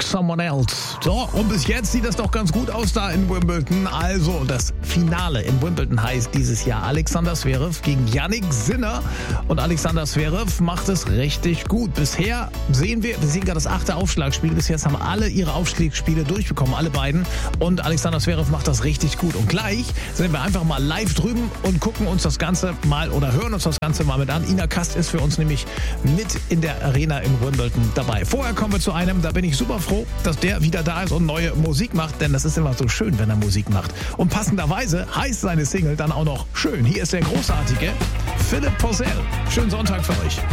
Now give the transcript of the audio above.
Someone Else. So, und bis jetzt sieht das doch ganz gut aus da in Wimbledon. Also, das Finale in Wimbledon heißt dieses Jahr Alexander Zverev gegen Jannik Sinner. Und Alexander Zverev macht es richtig gut. Bisher sehen wir gerade das 8. Aufschlagspiel. Bis jetzt haben alle ihre Aufschlagspiele durchbekommen, alle beiden. Und Alexander Zverev macht das richtig gut. Und gleich sind wir einfach mal live drüben und gucken uns das Ganze mal oder hören uns das Ganze mal mit an. Ina Kast ist für uns nämlich mit in der Arena in Wimbledon dabei. Vorher kommen wir zu einem, da bin ich super froh, dass der wieder da ist und neue Musik macht, denn das ist immer so schön, wenn er Musik macht. Und passenderweise heißt seine Single dann auch noch schön. Hier ist der großartige Philipp Poisel. Schönen Sonntag für euch.